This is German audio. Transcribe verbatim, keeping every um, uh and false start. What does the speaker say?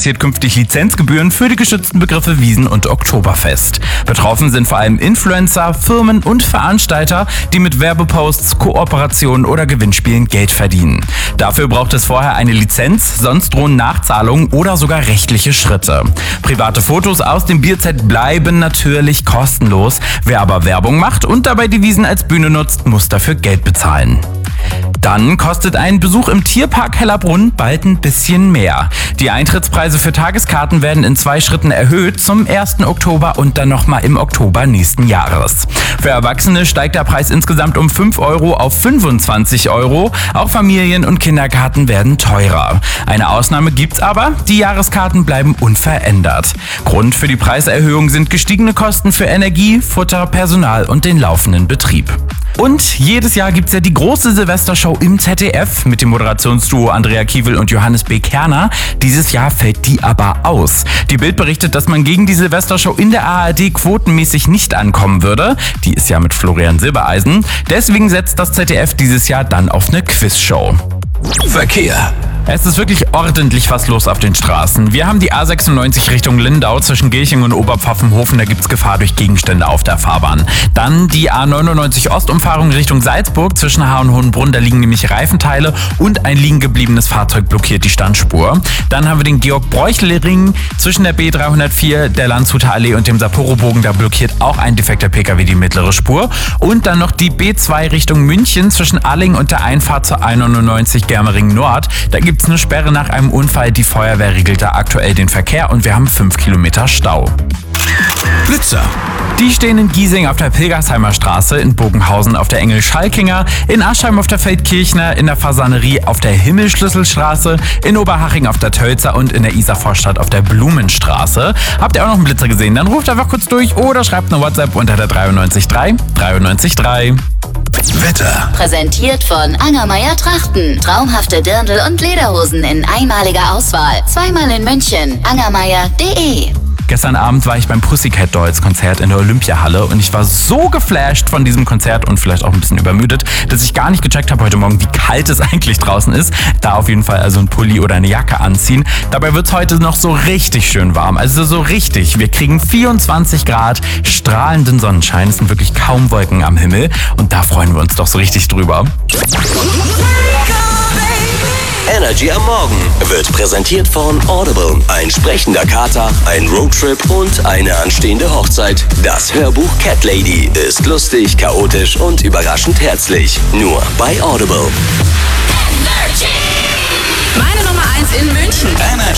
kassiert künftig Lizenzgebühren für die geschützten Begriffe Wiesn und Oktoberfest. Betroffen sind vor allem Influencer, Firmen und Veranstalter, die mit Werbeposts, Kooperationen oder Gewinnspielen Geld verdienen. Dafür braucht es vorher eine Lizenz, sonst drohen Nachzahlungen oder sogar rechtliche Schritte. Private Fotos aus dem Bierzelt bleiben natürlich kostenlos. Wer aber Werbung macht und dabei die Wiesn als Bühne nutzt, muss dafür Geld bezahlen. Dann kostet ein Besuch im Tierpark Hellerbrunn bald ein bisschen mehr. Die Eintrittspreise für Tageskarten werden in zwei Schritten erhöht, zum ersten Oktober und dann nochmal im Oktober nächsten Jahres. Für Erwachsene steigt der Preis insgesamt um fünf Euro auf fünfundzwanzig Euro. Auch Familien- und Kinderkarten werden teurer. Eine Ausnahme gibt's aber, die Jahreskarten bleiben unverändert. Grund für die Preiserhöhung sind gestiegene Kosten für Energie, Futter, Personal und den laufenden Betrieb. Und jedes Jahr gibt's ja die große Silvestershow im Z D F mit dem Moderationsduo Andrea Kiewel und Johannes B. Kerner. Dieses Jahr fällt die aber aus. Die Bild berichtet, dass man gegen die Silvestershow in der A R D quotenmäßig nicht ankommen würde. Die ist ja mit Florian Silbereisen. Deswegen setzt das Z D F dieses Jahr dann auf eine Quizshow. Verkehr. Es ist wirklich ordentlich was los auf den Straßen. Wir haben die A sechsundneunzig Richtung Lindau zwischen Gilching und Oberpfaffenhofen. Da gibt's Gefahr durch Gegenstände auf der Fahrbahn. Dann die A neunundneunzig Ostumfahrung Richtung Salzburg zwischen Haar und Hohenbrunn. Da liegen nämlich Reifenteile und ein liegen gebliebenes Fahrzeug blockiert die Standspur. Dann haben wir den Georg-Bräuchle-Ring zwischen der B dreihundertvier, der Landshuter Allee und dem Sapporo-Bogen. Da blockiert auch ein defekter P K W die mittlere Spur. Und dann noch die B zwei Richtung München zwischen Alling und der Einfahrt zur A neunundneunzig Germering Nord. Da gibt es eine Sperre nach einem Unfall. Die Feuerwehr regelt da aktuell den Verkehr und wir haben fünf Kilometer Stau. Blitzer. Die stehen in Giesing auf der Pilgersheimer Straße, in Bogenhausen auf der Engel-Schalkinger, in Aschheim auf der Feldkirchner, in der Fasanerie auf der Himmelschlüsselstraße, in Oberhaching auf der Tölzer und in der Isarvorstadt auf der Blumenstraße. Habt ihr auch noch einen Blitzer gesehen? Dann ruft einfach kurz durch oder schreibt eine WhatsApp unter der dreiundneunzig drei dreiundneunzig drei. Wetter. Präsentiert von Angermeier Trachten. Traumhafte Dirndl und Lederhosen in einmaliger Auswahl. Zweimal in München. angermeier punkt de. Gestern Abend war ich beim Pussycat Dolls Konzert in der Olympiahalle und ich war so geflasht von diesem Konzert und vielleicht auch ein bisschen übermüdet, dass ich gar nicht gecheckt habe heute Morgen, wie kalt es eigentlich draußen ist. Da auf jeden Fall also ein Pulli oder eine Jacke anziehen. Dabei wird es heute noch so richtig schön warm. Also so richtig. Wir kriegen vierundzwanzig Grad, strahlenden Sonnenschein. Es sind wirklich kaum Wolken am Himmel und da freuen wir uns doch so richtig drüber. Energy am Morgen wird präsentiert von Audible. Ein sprechender Kater, ein Roadtrip und eine anstehende Hochzeit. Das Hörbuch Cat Lady ist lustig, chaotisch und überraschend herzlich. Nur bei Audible. Meine Nummer eins in München. Energy.